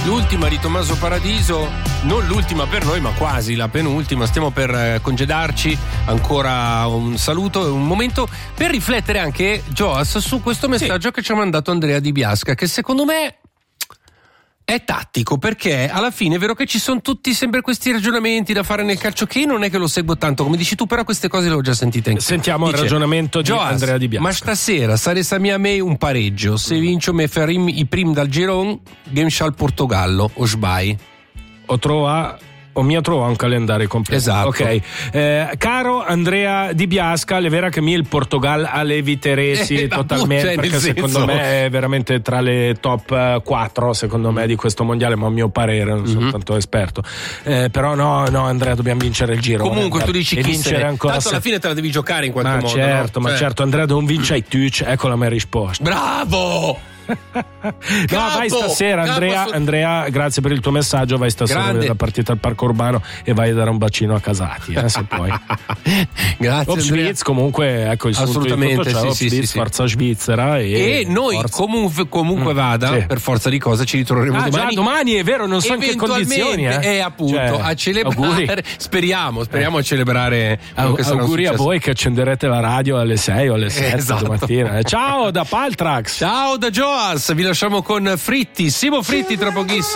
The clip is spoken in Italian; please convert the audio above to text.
L'ultima di Tommaso Paradiso, non l'ultima per noi ma quasi la penultima, stiamo per congedarci, ancora un saluto e un momento per riflettere anche, Joas, su questo messaggio che ci ha mandato Andrea Di Biasca, che secondo me è tattico, perché alla fine è vero che ci sono tutti sempre questi ragionamenti da fare nel calcio, che io non è che lo seguo tanto come dici tu, però queste cose le ho già sentite in Sentiamo il ragionamento di Andrea Di Biasca. Ma stasera sarà mia me un pareggio, se vincio me farim i prim dal Giron gamscia al Portogallo o sbai O mi trova un calendario completo. Esatto. Ok. Caro Andrea Di Biasca, è vero che mi il Portogallo l'eviteresti totalmente, perché secondo me è veramente tra le top 4 secondo me di questo mondiale, ma a mio parere non sono tanto esperto. Però no Andrea, dobbiamo vincere il giro. Comunque tu dici e chi vincere ancora. Tanto alla fine te la devi giocare in qualche modo. Certo, no? Ma certo, Andrea, non vince ai Tuc, ecco la mia risposta. Bravo! Vai stasera, Andrea, grazie per il tuo messaggio. Vai stasera a vedere la partita al Parco Urbano e vai a dare un bacino a Casati, se puoi. Grazie. Opswitz, comunque, ecco il assolutamente sì, forza svizzera e noi comunque vada, per forza di cose ci ritroveremo domani, è vero, non so in che condizioni appunto a celebrare. Auguri. Speriamo a celebrare auguri a voi che accenderete la radio alle 6 o alle 7 domattina. Ciao da Paltrax, ciao da Joas, vi lasciamo con Fritti, Simo Fritti tra pochissimo.